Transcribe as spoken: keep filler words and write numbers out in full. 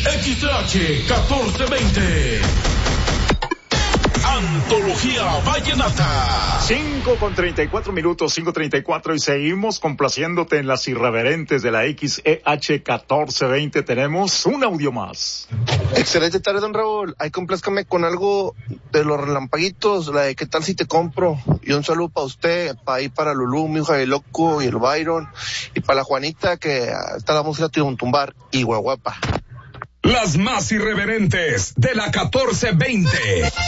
X H catorce veinte. Antología Vallenata. cinco con treinta y cuatro minutos, cinco treinta y cuatro, y seguimos complaciéndote en las irreverentes de la X E H catorce veinte. Tenemos un audio más. Excelente tarde, don Raúl. Ahí complázcame con algo de los relampaguitos, la de qué tal si te compro. Y un saludo para usted, para ir para Lulú, mi hija de loco, y el Byron, y para la Juanita, que está la música de tumbar, y guaguapa. Las más irreverentes de la catorce veinte.